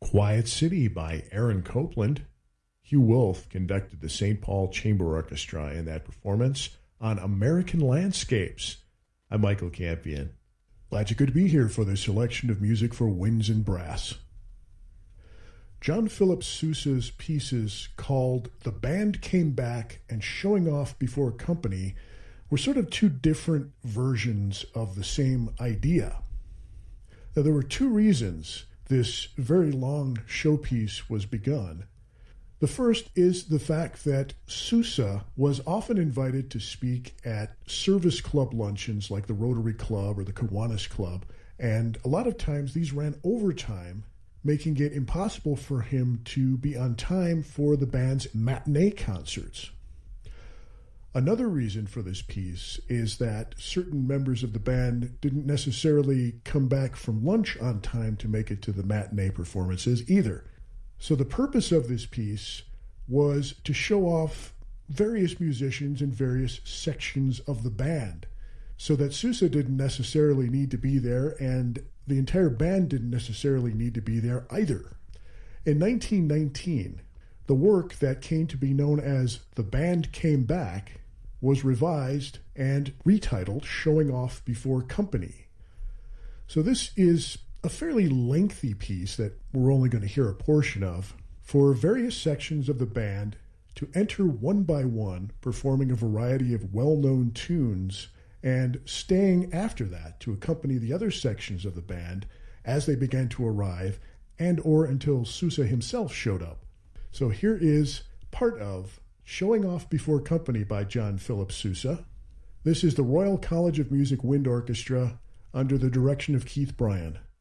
Quiet City by Aaron Copland. Hugh Wolf conducted the St. Paul Chamber Orchestra in that performance on American Landscapes. I'm Michael Campion. Glad you could be here for this selection of music for winds and brass. John Philip Sousa's pieces called The Band Came Back and Showing Off Before Company were sort of two different versions of the same idea. Now, there were two reasons this very long showpiece was begun. The first is the fact that Sousa was often invited to speak at service club luncheons like the Rotary Club or the Kiwanis Club, and a lot of times these ran overtime, making it impossible for him to be on time for the band's matinee concerts. Another reason for this piece is that certain members of the band didn't necessarily come back from lunch on time to make it to the matinee performances either. So the purpose of this piece was to show off various musicians in various sections of the band, so that Sousa didn't necessarily need to be there, and the entire band didn't necessarily need to be there either. In 1919, the work that came to be known as The Band Came Back was revised and retitled Showing Off Before Company. So this is a fairly lengthy piece that we're only going to hear a portion of, for various sections of the band to enter one by one, performing a variety of well-known tunes and staying after that to accompany the other sections of the band as they began to arrive and or until Sousa himself showed up. So here is part of Showing Off Before Company by John Philip Sousa. This is the Royal College of Music Wind Orchestra under the direction of Keith Bryan.